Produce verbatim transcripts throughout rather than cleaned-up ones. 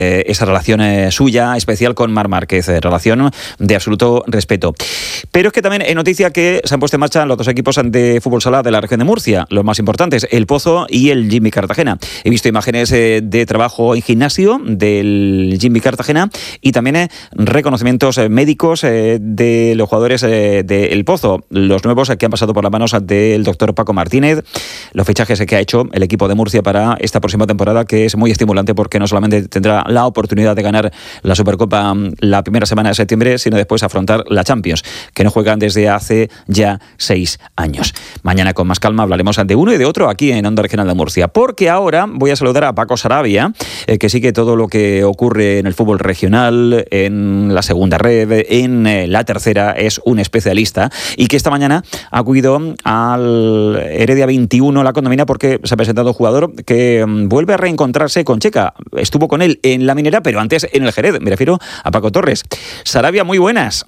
eh, esa relación eh, suya especial con Marc Márquez, eh, relación de absoluto respeto. Pero es que también hay noticia que se han puesto en marcha los dos equipos de fútbol sala de la región de Murcia, los más importantes, el Pozo y el Jimmy Cartagena. He visto imágenes eh, de trabajo en gimnasio del Jimmy Cartagena y también eh, reconocimientos eh, médicos eh, de los jugadores eh, del Pozo, los nuevos eh, que han pasado por las manos del doctor Paco Martínez, los fichajes eh, que ha hecho el equipo de Murcia para esta próxima temporada, que es muy estimulante porque no solamente tendrá la oportunidad de ganar la Supercopa la primera semana de septiembre, sino después afrontar la Champions, que no juegan desde hace ya seis años. Mañana con más calma hablaremos de uno y de otro aquí en Onda Regional de Murcia, porque ahora voy a saludar a Paco Sarabia, eh, que sigue todo lo que ocurre en el fútbol regional, en la segunda red, en eh, la tercera, es un especialista y que esta mañana ha acudido al Heredia veintiuno, la condomina, porque se ha presentado un jugador que um, vuelve a reencontrarse con Checa. Estuvo con él en la Minera, pero antes en el Jerez. Me refiero a Paco Torres. Sarabia, muy buenas.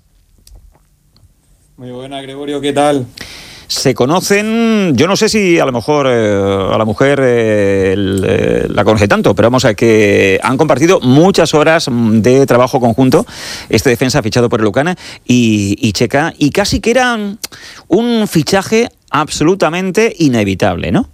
Muy buenas, Gregorio, ¿qué tal? Se conocen, yo no sé si a lo mejor eh, a la mujer eh, el, eh, la conoce tanto, pero vamos a que han compartido muchas horas de trabajo conjunto, este defensa fichado por el Lucana y, y Checa, y casi que era un fichaje absolutamente inevitable, ¿no?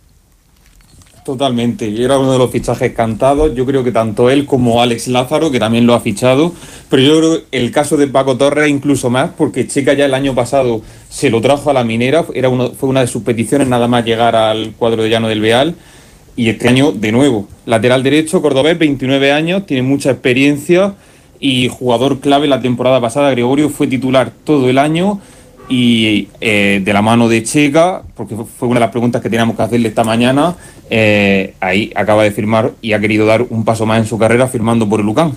Totalmente, era uno de los fichajes cantados. Yo creo que tanto él como Alex Lázaro, que también lo ha fichado, pero yo creo que el caso de Paco Torres incluso más, porque Checa ya el año pasado se lo trajo a la Minera, era uno, fue una de sus peticiones nada más llegar al cuadro de Llano del Beal, y este año de nuevo. Lateral derecho, cordobés, veintinueve años, tiene mucha experiencia y jugador clave la temporada pasada. Gregorio fue titular todo el año y eh, de la mano de Checa, porque fue una de las preguntas que teníamos que hacerle esta mañana, eh, ahí acaba de firmar y ha querido dar un paso más en su carrera firmando por el Lucan.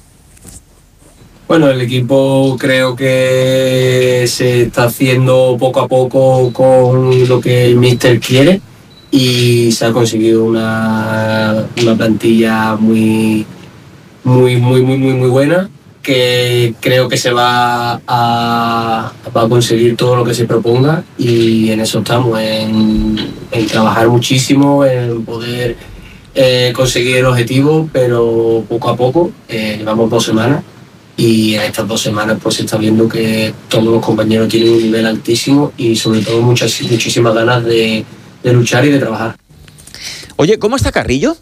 Bueno, el equipo creo que se está haciendo poco a poco con lo que el míster quiere y se ha conseguido una, una plantilla muy, muy, muy, muy, muy, muy buena, que creo que se va a, va a conseguir todo lo que se proponga, y en eso estamos, en, en trabajar muchísimo, en poder eh, conseguir el objetivo, pero poco a poco. Eh, llevamos dos semanas y en estas dos semanas pues se está viendo que todos los compañeros tienen un nivel altísimo y sobre todo muchas, muchísimas ganas de, de luchar y de trabajar. Oye, ¿cómo está Carrillo?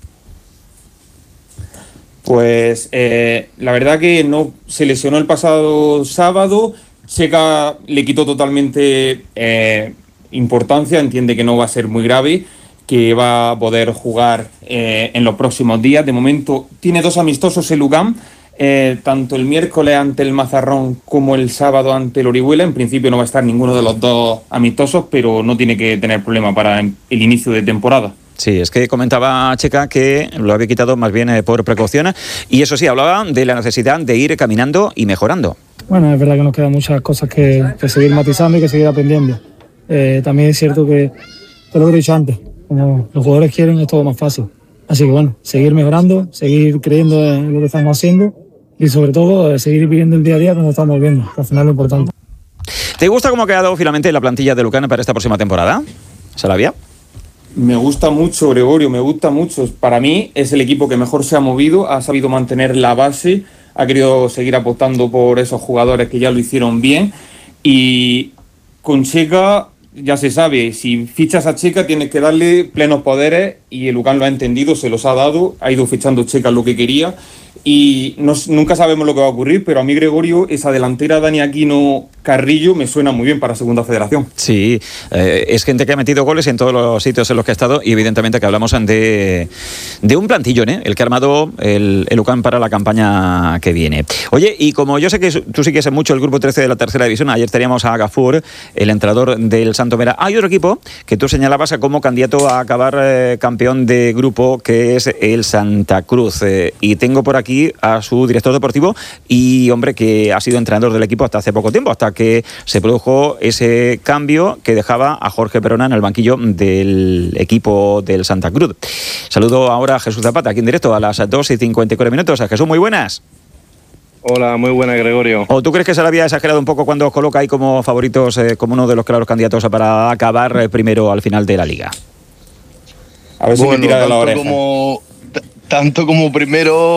Pues eh, la verdad que no se lesionó el pasado sábado. Checa le quitó totalmente eh, importancia, entiende que no va a ser muy grave, que va a poder jugar eh, en los próximos días. De momento tiene dos amistosos en Lugán, eh, tanto el miércoles ante el Mazarrón como el sábado ante el Orihuela. En principio no va a estar ninguno de los dos amistosos, pero no tiene que tener problema para el inicio de temporada. Sí, es que comentaba Checa que lo había quitado más bien eh, por precaución, y eso sí, hablaba de la necesidad de ir caminando y mejorando. Bueno, es verdad que nos quedan muchas cosas que, que seguir matizando y que seguir aprendiendo. Eh, también es cierto que, te lo he dicho antes, como los jugadores quieren es todo más fácil. Así que bueno, seguir mejorando, seguir creyendo en lo que estamos haciendo y sobre todo eh, seguir viviendo el día a día como estamos viviendo, que al final es lo importante. ¿Te gusta cómo ha quedado finalmente la plantilla de Lucana para esta próxima temporada, Sarabia? Me gusta mucho, Gregorio, me gusta mucho. Para mí es el equipo que mejor se ha movido, ha sabido mantener la base, ha querido seguir apostando por esos jugadores que ya lo hicieron bien. Y con Checa ya se sabe, si fichas a Checa tienes que darle plenos poderes, y el Lucan lo ha entendido, se los ha dado, ha ido fichando Checa lo que quería. Y no, nunca sabemos lo que va a ocurrir, pero a mí, Gregorio, esa delantera Dani Aquino Carrillo me suena muy bien para Segunda Federación. Sí, eh, es gente que ha metido goles en todos los sitios en los que ha estado, y evidentemente que hablamos de, de un plantillón, ¿eh? El que ha armado el, el Lucan para la campaña que viene. Oye, y como yo sé que tú sigues mucho el grupo trece de la tercera división, ayer teníamos a Gafur, el entrenador del Santo Mera. Hay otro equipo que tú señalabas como candidato a acabar eh, campeón de grupo, que es el Santa Cruz, eh, y tengo por aquí a su director deportivo y hombre que ha sido entrenador del equipo hasta hace poco tiempo, hasta que se produjo ese cambio que dejaba a Jorge Perona en el banquillo del equipo del Santa Cruz. Saludo ahora a Jesús Zapata, aquí en directo a las dos y cincuenta y cuatro minutos. Jesús, muy buenas. Hola, muy buena, Gregorio. ¿O tú crees que se le había exagerado un poco cuando os coloca ahí como favoritos, eh, como uno de los claros candidatos para acabar eh, primero al final de la liga? A ver si bueno, me tira de la oreja. Como, tanto como primero